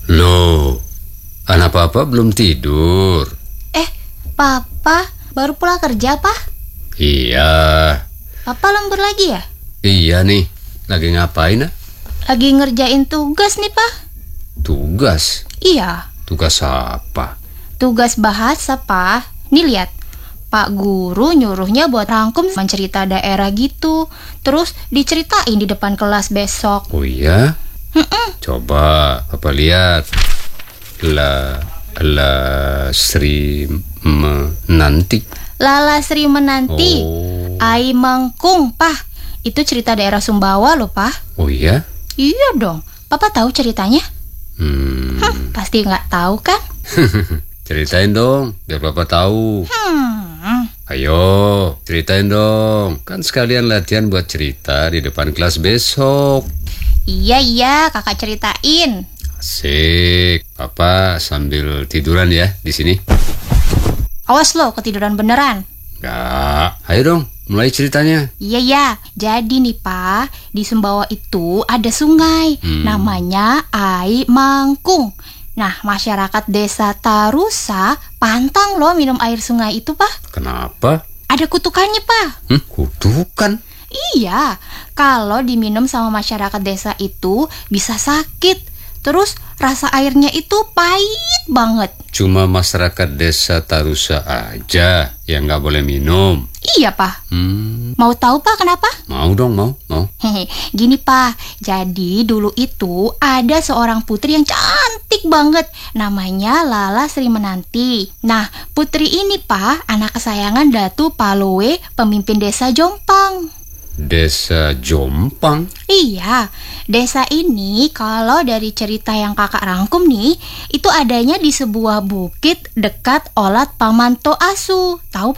Loh, anak papa belum tidur. Papa baru pulang kerja, Pak? Iya. Papa lembur lagi ya? Iya nih, lagi ngapain? Lagi ngerjain tugas nih, Pak. Tugas? Iya, Tugas apa? tugas bahasa, Pak. Nih lihat, Pak Guru nyuruhnya buat rangkum cerita daerah gitu. Terus diceritain di depan kelas besok. Oh iya? Coba papa lihat. Sri menanti. Lala Sri Menanti, Oh. Ai Mangkung, Pak. Itu cerita daerah Sumbawa loh, Pak. Oh iya? Iya dong. Papa tahu ceritanya? Pasti nggak tahu kan? Ceritain dong, biar papa tahu. Ayo, ceritain dong. Kan sekalian latihan buat cerita di depan kelas besok. Iya, kakak ceritain. Asik. Papa sambil tiduran ya di sini. Awas lo, ketiduran beneran. Enggak. Ayo dong, mulai ceritanya. Iya, jadi nih Pak, di Sumbawa itu ada sungai, namanya Ai Mangkung. Nah, masyarakat desa Tarusa pantang loh minum air sungai itu, Pak. Kenapa? Ada kutukannya, Pak. Kutukan. Iya, kalau diminum sama masyarakat desa itu bisa sakit. Terus rasa airnya itu pahit banget. Cuma masyarakat desa Tarusa aja yang nggak boleh minum. Iya, Pak. Mau tahu, Pak, kenapa? Mau dong, mau. Hehe, gini Pak, jadi dulu itu ada seorang putri yang cantik banget, namanya Lala Sri Menanti. Nah, putri ini Pak, anak kesayangan Datu Palowe, pemimpin desa Jompang. Desa Jompang? Iya, desa ini kalau dari cerita yang kakak rangkum nih, itu adanya di sebuah bukit dekat Olat Pamanto Asu. Tahu Pak?